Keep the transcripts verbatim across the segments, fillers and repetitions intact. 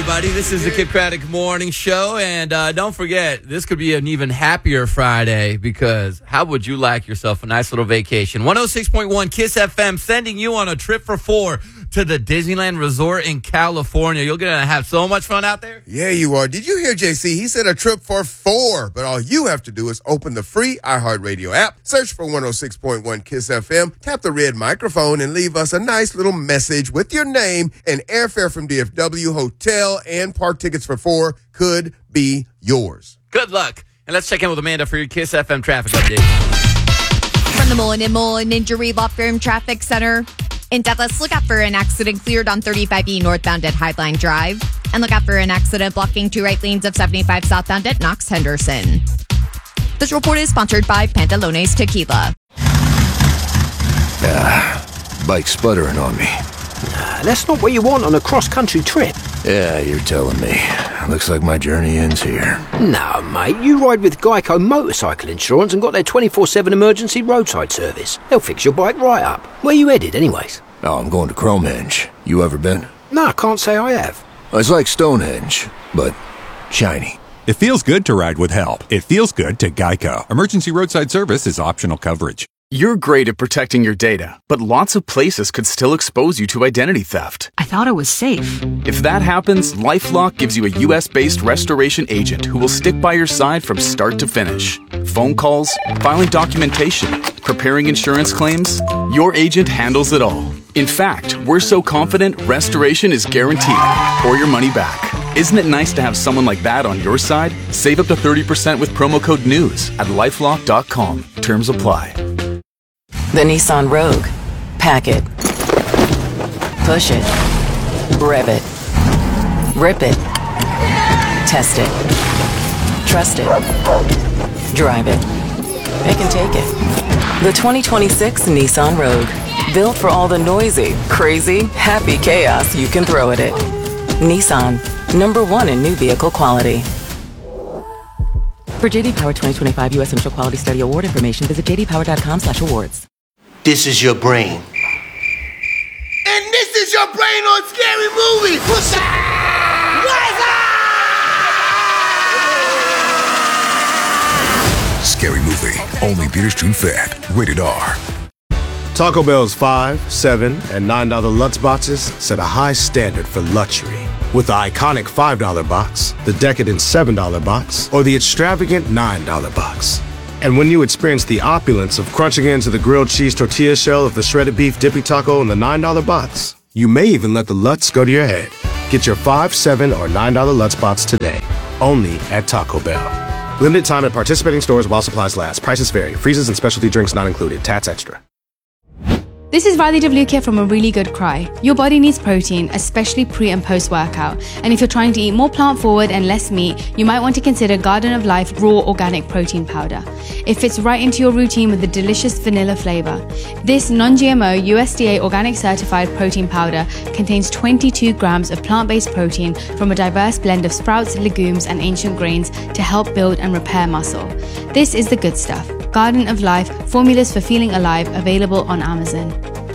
everybody. This is the Kid Craddock Morning Show, and uh, don't forget, this could be an even happier Friday because how would you like yourself a nice little vacation? one oh six point one KISS F M sending you on a trip for four to the Disneyland Resort in California. You're going to have so much fun out there. Yeah, you are. Did you hear J C? He said a trip for four, but all you have to do is open the free iHeartRadio app, search for one oh six point one KISS F M, tap the red microphone, and leave us a nice little message with your name and airfare from D F W, hotel, and park tickets for four could be yours. Good luck. And let's check in with Amanda for your KISS F M traffic update. From the Mullen and Mullen Injury Law Firm Traffic Center in Dallas, look out for an accident cleared on thirty-five E northbound at Highline Drive. And look out for an accident blocking two right lanes of seventy-five southbound at Knox Henderson. This report is sponsored by Pantalones Tequila. Ah, bike sputtering on me. Nah, that's not what you want on a cross-country trip. Yeah, you're telling me. Looks like my journey ends here. No, mate, you ride with Geico Motorcycle Insurance and got their twenty-four seven emergency roadside service. They'll fix your bike right up. Where you headed, anyways? Oh, I'm going to Cromehenge. You ever been? No, I can't say I have. It's like Stonehenge, but shiny. It feels good to ride with help. It feels good to Geico. Emergency roadside service is optional coverage. You're great at protecting your data, but lots of places could still expose you to identity theft. I thought it was safe. If that happens, LifeLock gives you a U S-based restoration agent who will stick by your side from start to finish. Phone calls, filing documentation, preparing insurance claims, your agent handles it all. In fact, we're so confident restoration is guaranteed or your money back. Isn't it nice to have someone like that on your side? Save up to thirty percent with promo code NEWS at lifelock dot com. Terms apply. The Nissan Rogue. Pack it. Push it. Rev it. Rip it. Test it. Trust it. Drive it. It can take it. The twenty twenty-six Nissan Rogue. Built for all the noisy, crazy, happy chaos you can throw at it. Nissan. Number one in new vehicle quality. For J D Power twenty twenty-five U S Initial Quality Study Award information, visit j d power dot com slash awards. This is your brain. And this is your brain on Scary Movie. What's up? Scary Movie. Only theaters June fifth. Rated R. Taco Bell's five, seven, and nine dollar Lutz boxes set a high standard for luxury. With the iconic five dollar box, the decadent seven dollar box, or the extravagant nine dollar box. And when you experience the opulence of crunching into the grilled cheese tortilla shell of the shredded beef dippy taco in the nine dollar box, you may even let the Lutz go to your head. Get your five, seven, or nine dollar Lutz box today, only at Taco Bell. Limited time at participating stores while supplies last. Prices vary. Freezes and specialty drinks not included. Tats extra. This is Riley DeVluke here from A Really Good Cry. Your body needs protein, especially pre and post workout. And if you're trying to eat more plant forward and less meat, you might want to consider Garden of Life Raw Organic Protein Powder. It fits right into your routine with a delicious vanilla flavor. This non-G M O U S D A organic certified protein powder contains twenty-two grams of plant-based protein from a diverse blend of sprouts, legumes, and ancient grains to help build and repair muscle. This is the good stuff. Garden of Life, formulas for feeling alive, available on Amazon.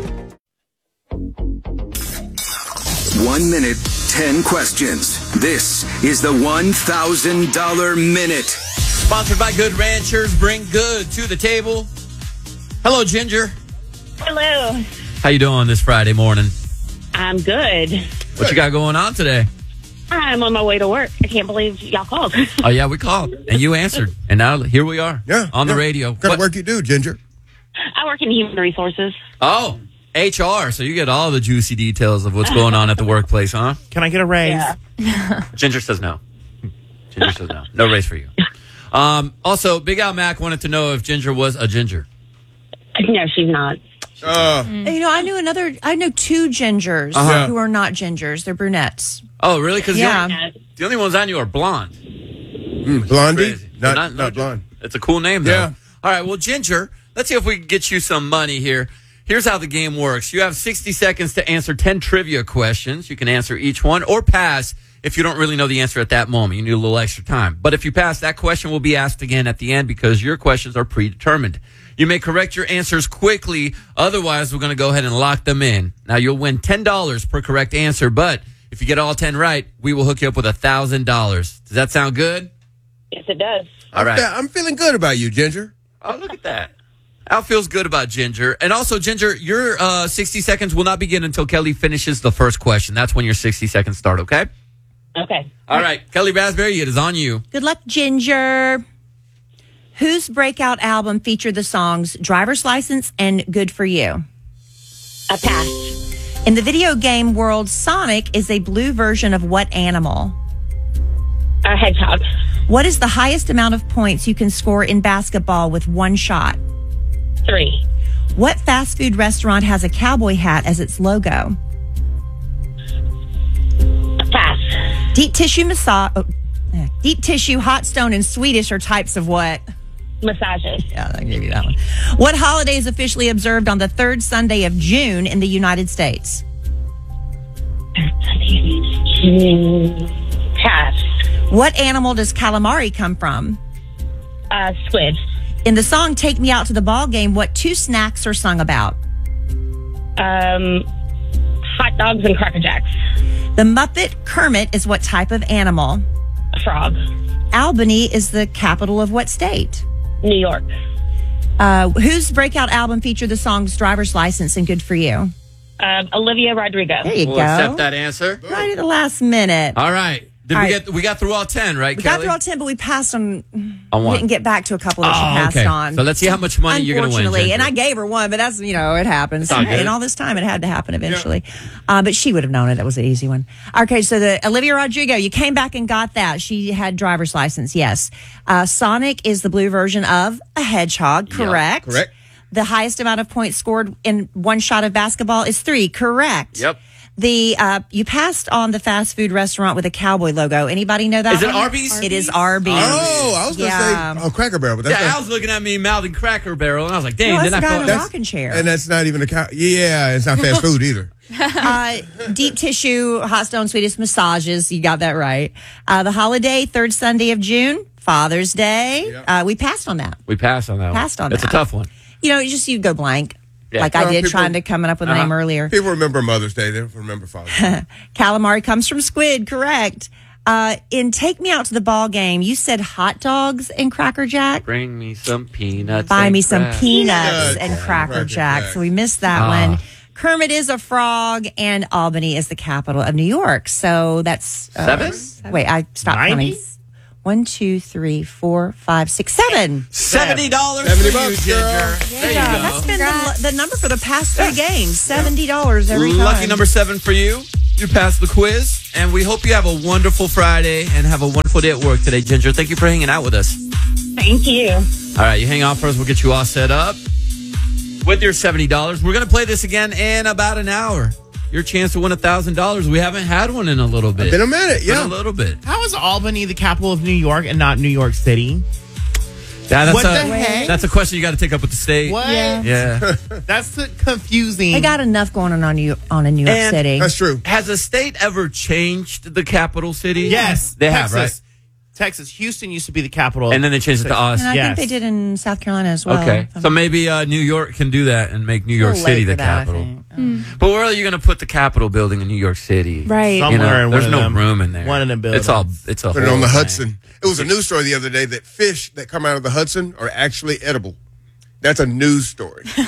One minute, ten questions. This is the one thousand dollar minute. Sponsored by Good Ranchers. Bring good to the table. Hello, Ginger. Hello. How you doing this Friday morning? I'm good. What you got going on today? I'm on my way to work. I can't believe y'all called. Oh, yeah, we called, and you answered. And now here we are yeah, on yeah. the radio. What kind of work you do, Ginger? I work in human resources. Oh, H R. So you get all the juicy details of what's going on at the workplace, huh? Can I get a raise? Yeah. Ginger says no. Ginger says no. No raise for you. Um, also, Big Al Mac wanted to know if Ginger was a ginger. No, she's not. Uh, You know, I knew another, I know two gingers Uh-huh. who are not gingers. They're brunettes. Oh, really? Because Yeah. the, only- the only ones I knew are blonde. mm, Blondie? Crazy. Not, not, not blonde. It's a cool name, though. Yeah. All right, well, Ginger, let's see if we can get you some money here. Here's how the game works. You have sixty seconds to answer ten trivia questions. You can answer each one or pass if you don't really know the answer at that moment. You need a little extra time. But if you pass, that question will be asked again at the end because your questions are predetermined. You may correct your answers quickly. Otherwise, we're going to go ahead and lock them in. Now, you'll win ten dollars per correct answer, but If you get all ten right, we will hook you up with one thousand dollars. Does that sound good? Yes, it does. All right. I'm feeling good about you, Ginger. Oh, look at that. Al feels good about Ginger. And also, Ginger, your uh, sixty seconds will not begin until Kelly finishes the first question. That's when your sixty seconds start, okay? Okay. All right. Kelly Raspberry, it is on you. Good luck, Ginger. Whose breakout album featured the songs Driver's License and Good For You? A pass. In the video game world, Sonic is a blue version of what animal? A hedgehog. What is the highest amount of points you can score in basketball with one shot? Three. What fast food restaurant has a cowboy hat as its logo? Pass. Deep tissue massage, oh, eh, deep tissue, hot stone, and Swedish are types of what? Massages. Yeah, I gave you that one. What holiday is officially observed on the third Sunday of June in the United States? Pass. What animal does calamari come from? Uh, squid. In the song "Take Me Out to the Ball Game," what two snacks are sung about? Um, hot dogs and Cracker Jacks. The Muppet Kermit is what type of animal? A frog. Albany is the capital of what state? New York. Uh, whose breakout album featured the songs Driver's License and Good For You? Um, Olivia Rodrigo. There you We'll go. accept that answer. Right at the last minute. All right. Did All we right. get we got through all ten, right, We Kelly? got through all ten, but we passed on. On We one. didn't get back to a couple that she Oh, passed okay. on. So let's see how much money you're gonna win, Unfortunately, and Ginger. I gave her one, but that's, you know, it happens. It's all good. And all this time, it had to happen eventually. Uh, but she would have known it. That was an easy one. Okay, so the Olivia Rodrigo, you came back and got that. She had driver's license, yes. Uh, Sonic is the blue version of a hedgehog, correct? Correct. The highest amount of points scored in one shot of basketball is three, correct? Yep. The uh, you passed on the fast food restaurant with a cowboy logo. Anybody know that? Is it one? Arby's? It is Arby's. Oh, I was going to Yeah. say oh, Cracker Barrel, but that's Yeah, not, I was looking at me mouthing Cracker Barrel, and I was like, No, damn, that's then the I guy in felt... a rocking chair. and that's not even a cow. Yeah, it's not fast food either. uh, deep tissue, hot stone, Swedish massages. You got that right. Uh, the holiday, third Sunday of June, Father's Day. Uh, we passed on that. We passed on that Passed one. on It's that. a tough one. You know, just you go blank. Yeah. Like I Well, did people- trying to coming up with a name Uh-huh. earlier. People remember Mother's Day. They don't remember Father's Day. Calamari comes from squid, correct. Uh, in Take Me Out to the Ball Game, you said hot dogs and Cracker Jack. Bring me some peanuts. Buy and me some crack- peanuts Peanuts and and Cracker Cracker Jack. Jack. So we missed that Ah. one. Kermit is a frog, and Albany is the capital of New York. So that's uh, Seven? Wait, I stopped ninety? counting. One, two, three, four, five, six, seven. Seventy dollars Seventy for you, bucks, Ginger. girl. There you Yeah, go. that's been the, the number for the past three games. Seventy dollars every time. Lucky number seven for you. You passed the quiz, and we hope you have a wonderful Friday and have a wonderful day at work today, Ginger. Thank you for hanging out with us. Thank you. All right, you hang on first. We'll get you all set up with your seventy dollars. We're going to play this again in about an hour. Your chance to win one thousand dollars. We haven't had one in a little bit. Been a minute, Been yeah. a little bit. How is Albany the capital of New York and not New York City? Yeah, that's What a, the heck? That's a question you got to take up with the state. What? Yeah. That's the confusing. They got enough going on on New, on in New York And City. That's true. Has a state ever changed the capital city? Yes, They Texas. have, right? Texas, Houston used to be the capital, And then they changed it to us. And I yes. think they did in South Carolina as well. Okay. So maybe uh, New York can do that and make New York little City late the for that, I capital. think. But where are you going to put the Capitol building in New York City? Right. You Somewhere know, in there's one no of them- room in there. one of them It's all. buildings. It's a. Put it on the whole Hudson. thing. It was a news story the other day that fish that come out of the Hudson are actually edible. That's a news story. So you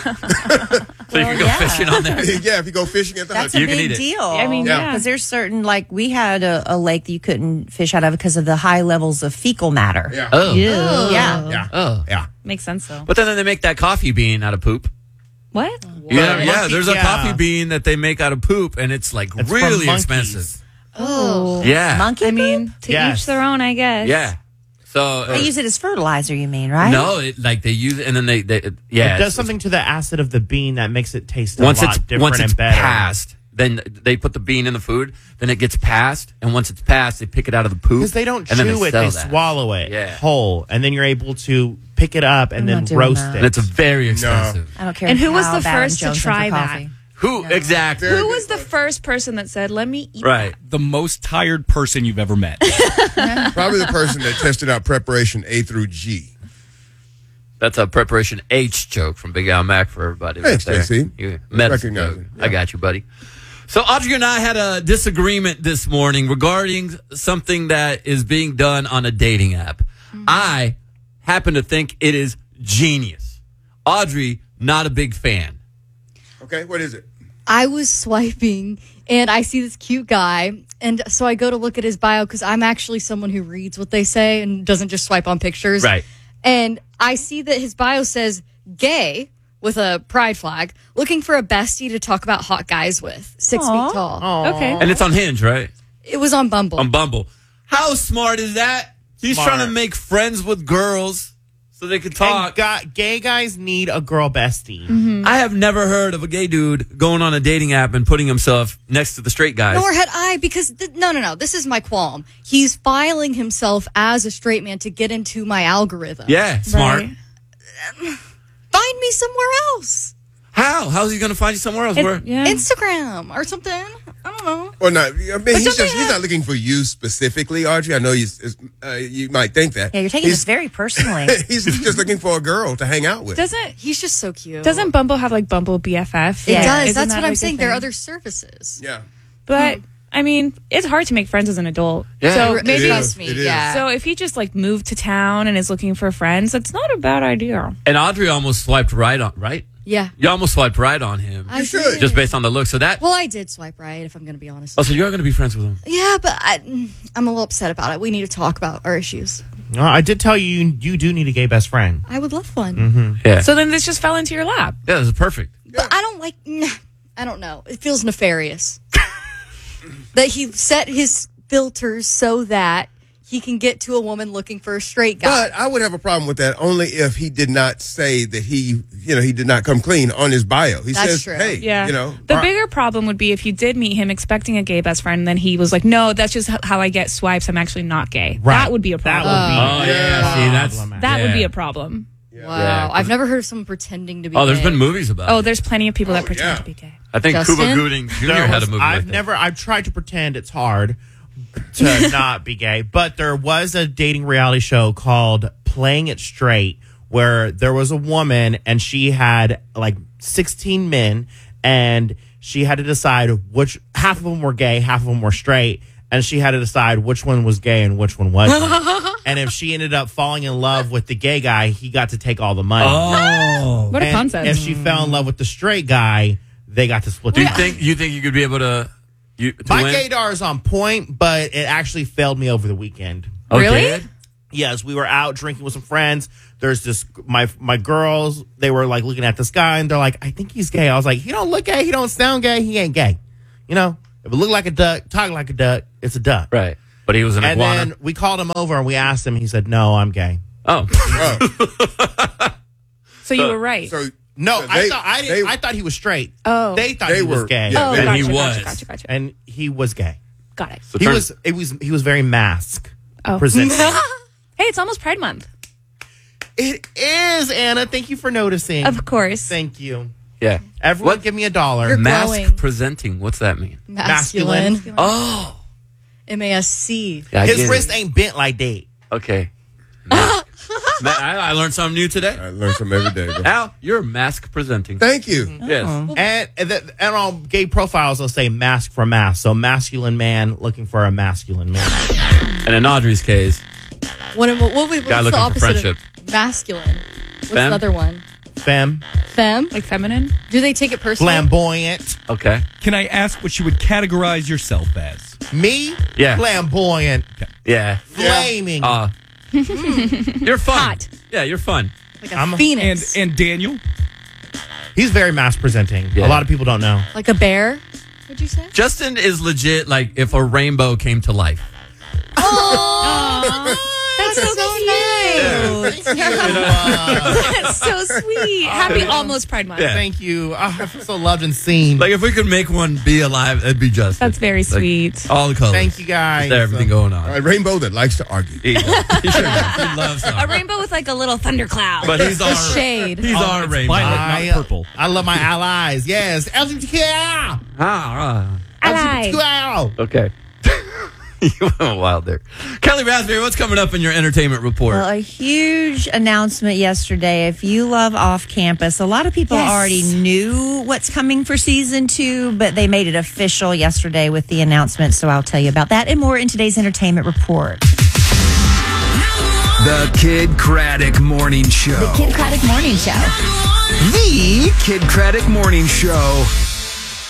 can go yeah. fishing on there. Yeah, if you go fishing at the That's Hudson. a You can eat big it. deal. I mean, Yeah. yeah. Because there's certain, like, we had a, a lake that you couldn't fish out of because of the high levels of fecal matter. Yeah. Oh. Yeah. Yeah. Oh. Yeah. Makes sense, though. But then they make that coffee bean out of poop. What? Yeah, yeah. monkey- There's a yeah. coffee bean that they make out of poop, and it's like It's from really monkeys. expensive. Oh. Yeah. Monkey I mean, to Yes. each their own, I guess. Yeah. So They use it as fertilizer, you mean, right? no, it, like they use it, and then they, they it- yeah. it does it's- something to the acid of the bean that makes it taste a once lot it's different once it's and better. passed, then they put the bean in the food. Then it gets passed, and once it's passed, they pick it out of the poop Because they don't and then chew it, sell they that. swallow it Yeah. whole, and then you're able to pick it up and I'm then not doing roast that. And it. it's a very expensive. I don't care. And who was how the bad I'm first to Jones try for that? coffee. Who exactly? Who was the first person that said, let me eat Right. The most tired person you've ever met. Probably the person that tested out preparation A through G. That's a preparation H joke from Big Al Mac for everybody. Thanks, right there. J C. You medicine Recognize joke. it, I got you, buddy. So Audrey and I had a disagreement this morning regarding something that is being done on a dating app. Mm-hmm. I happen to think it is genius. Audrey, not a big fan. Okay, what is it? I was swiping and I see this cute guy. And so I go to look at his bio because I'm actually someone who reads what they say and doesn't just swipe on pictures. Right. And I see that his bio says gay with a pride flag, looking for a bestie to talk about hot guys with, six Aww. feet tall. Aww. Okay. And it's on Hinge, right? It was on Bumble. On Bumble. How smart is that? He's Smart. trying to make friends with girls so they can talk. And got, gay guys need a girl bestie. Mm-hmm. I have never heard of a gay dude going on a dating app and putting himself next to the straight guys. Nor had I, because th- no, no, no. This is my qualm. He's filing himself as a straight man to get into my algorithm. Yeah, smart. Right. Find me somewhere else. How? How's he going to find you somewhere else? It- Where? Instagram or something. I don't know. Well, no, I mean, But he's don't just they he's have- not looking for you specifically, Audrey. I know you uh, you might think that. Yeah, you're taking He's- this very personally. He's just looking for a girl to hang out with. Doesn't He's just so cute. doesn't Bumble have like Bumble B F F? It does. Isn't That's that, what I'm like, a saying. There are thing? other services. Yeah. But I mean, it's hard to make friends as an adult. Yeah. So It maybe is. Trust me, It is. yeah. So if he just like moved to town and is looking for friends, that's not a bad idea. And Audrey almost swiped right on, right? Yeah. You almost swiped right on him. I should. Just based on the look. So that. Well, I did swipe right, if I'm going to be honest. Oh, so you're going to be friends with him? Yeah, but I, I'm a little upset about it. We need to talk about our issues. No, I did tell you you do need a gay best friend. I would love one. Mm-hmm. Yeah. So then this just fell into your lap. Yeah, this is perfect. But I don't like, nah, I don't know. It feels nefarious. That he set his filters so that he can get to a woman looking for a straight guy. But I would have a problem with that only if he did not say that he, you know, he did not come clean on his bio. He That's says, true. hey, Yeah. you know. The bro- bigger problem would be if you did meet him expecting a gay best friend, and then he was like, "No, that's just h- how I get swipes. I'm actually not gay." Right. That would be a That problem. would be. Oh, yeah. See, that's. That would yeah. be a problem. Wow. Yeah. I've never heard of someone pretending to be Oh, there's gay. been movies about Oh, it. there's plenty of people that Oh, pretend yeah. to be gay. I think Justin? Cuba Gooding Junior There had was- a movie I've like that. never. I've tried to pretend it's hard to not be gay, but there was a dating reality show called Playing It Straight, where there was a woman and she had like sixteen men, and she had to decide which half of them were gay, half of them were straight, and she had to decide which one was gay and which one wasn't. And if she ended up falling in love with the gay guy, he got to take all the money. Oh. What a And concept. If she fell in love with the straight guy, they got to split. Do the you money. think you think you could be able to? You, to My win? gaydar is on point, but it actually failed me over the weekend. Oh, Really? did? Yes, we were out drinking with some friends. There's this my my girls. They were like looking at this guy, and they're like, "I think he's gay." I was like, "He don't look gay. He don't sound gay. He ain't gay." You know, if it look like a duck, talk like a duck, it's a duck. Right. But he was an And iguana. then we called him over and we asked him. He said, "No, I'm gay." Oh. So you were right. So No, So I they- thought I didn't. they- I thought he was straight. Oh. They thought They he was were- gay. yeah, oh, they- gotcha, he gotcha, was. Gotcha, gotcha. and he was gay. Got it. So He turn- was. It was. He was very mask Oh. presenting. Hey, it's almost Pride Month. It is, Anna. Thank you for noticing. Of course. Thank you. Yeah. Everyone, What? give me a dollar. You're Mask glowing. presenting. What's that mean? Masculine. Masculine. Oh. M A S C. Yeah, I His get wrist it. ain't bent like that. Okay. Mask. Ma- I, I learned something new today. I learn something every day. Bro. Al, you're mask presenting. Thank you. Yes. And, and, the, and on gay profiles, they'll say mask for mask. So masculine man looking for a masculine man. And in Audrey's case, What, what, what, what's Guy the looking for opposite friendship. of masculine? What's Femme? the other one? Femme. Femme? Like feminine? Do they take it personally? Flamboyant. okay. Can I ask what you would categorize yourself as? Me? Yeah. Flamboyant. Yeah. Flaming. Uh, you're fun. Hot. Yeah, you're fun. Like a I'm a- And phoenix. and Daniel? He's very mask presenting. Yeah. A lot of people don't know. like a bear? Would you say? Justin is legit like if a rainbow came to life. Aww. That's so, cute. That's so sweet. Happy almost Pride Month. Yeah. Thank you. Oh, I feel so loved and seen. Like if we could make one be alive, it'd be Justin. That's very Like, sweet. all the colors. Thank you, guys. Just everything going on. All right, Rainbow that likes to argue. He, he sure does. He loves A something. rainbow with like a little thundercloud. But he's our Shade. He's Oh, our it's rainbow. violet, I, not purple. I love my allies. Yes. L G B T Q I. Ah, L G B T Q I. ah. Okay. You went wild there. Kelly Raspberry, what's coming up in your entertainment report? Well, a huge announcement yesterday. If you love Off Campus, a lot of people Yes. already knew what's coming for season two, but they made it official yesterday with the announcement. So I'll tell you about that and more in today's entertainment report. The Kid Craddock Morning Show. The Kid Craddock Morning Show. The Kid Craddock Morning Show.